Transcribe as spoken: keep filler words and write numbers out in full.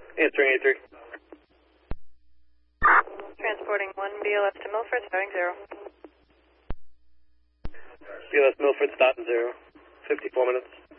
Answering eight three. Transporting one B L S to Milford, starting zero. B L S Milford, starting zero. fifty-four minutes.